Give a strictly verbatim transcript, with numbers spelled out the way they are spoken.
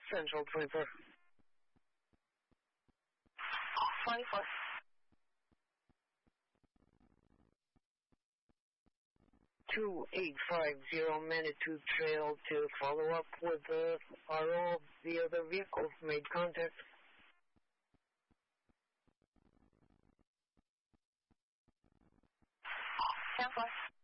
Central twenty-four. twenty-four. two eight five zero Manitou Trail to follow up with the R O of the other vehicle. Made contact. ten four.